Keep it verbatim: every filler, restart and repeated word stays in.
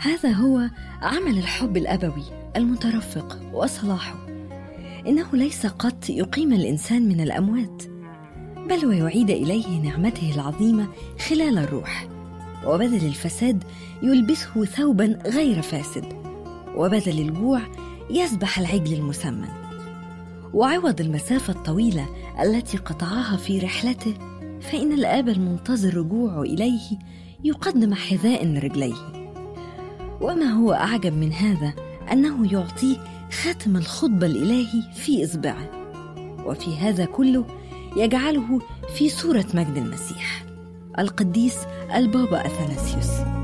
هذا هو عمل الحب الأبوي المترفق وصلاحه. إنه ليس قط يقيم الإنسان من الأموات، بل ويعيد إليه نعمته العظيمة خلال الروح، وبدل الفساد يلبسه ثوبا غير فاسد، وبدل الجوع يذبح العجل المسمن، وعوض المسافة الطويلة التي قطعها في رحلته، فإن الآب المنتظر رجوعه إليه يقدم حذاء رجليه. وما هو أعجب من هذا أنه يعطيه خاتم الخطبة الإلهي في إصبعه، وفي هذا كله يجعله في صورة مجد المسيح القديس البابا أثناسيوس.